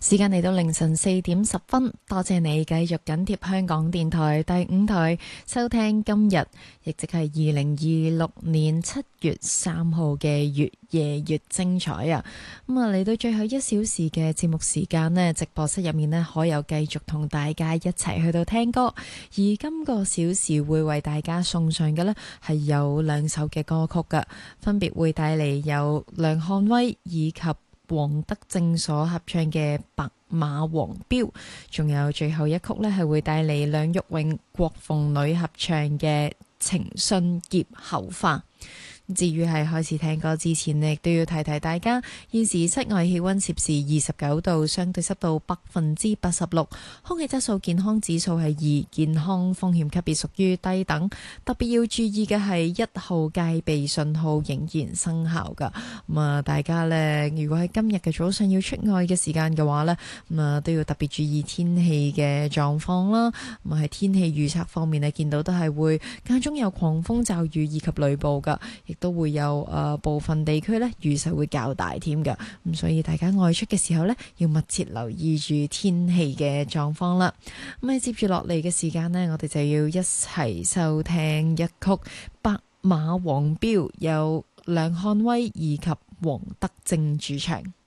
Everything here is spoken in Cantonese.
時間嚟到凌晨4點10分，多謝你繼續緊貼香港電台第5台收聽今日，亦即係2026年7月3號嘅越夜越精彩啊！嚟到最後1小時嘅節目時間呢，直播室入面呢，可有繼續同大家一齊去到聽歌，而今個小時會為大家送上嘅呢，係有2首嘅歌曲噶，分別會帶嚟有梁漢威以及黃德正所合唱嘅《白馬王標》，仲有最後一曲呢，係會帶嚟梁玉榮、郭鳳女合唱嘅《情信劫後花》。至於係開始聽歌之前呢，亦都要提提大家，現時室外氣溫攝氏29度，相對濕度86%，空氣質素健康指數係2，健康風險級別屬於低等。特別要注意嘅係1號戒備信號仍然生效噶。大家呢，如果喺今日嘅早上要出外嘅時間嘅話呢，都要特別注意天氣嘅狀況啦。喺天氣預測方面呢，見到都係會間中有狂風驟雨以及雷暴噶，亦都會有部分地區呢雨勢會較大添㗎，咁所以大家外出嘅時候呢，要密切留意住天氣嘅狀況啦。咁喺接住落嚟嘅時間呢，我哋就要一齊收聽一曲《白馬王標》，由梁漢威以及黃德正主唱。